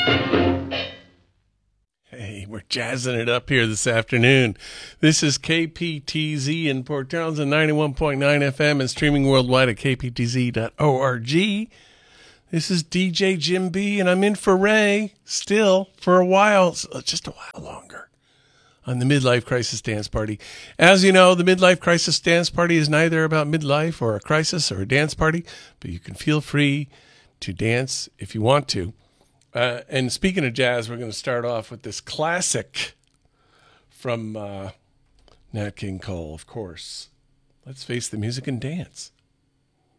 Hey, we're jazzing it up here this afternoon. This is KPTZ in Port Townsend, 91.9 FM and streaming worldwide at kptz.org. This is DJ Jim B, and I'm in for Ray still for a while, just a while longer, on the Midlife Crisis Dance Party. As you know, the Midlife Crisis Dance Party is neither about midlife or a crisis or a dance party, but you can feel free to dance if you want to. And speaking of jazz, we're going to start off with this classic from Nat King Cole, of course. Let's face the music and dance.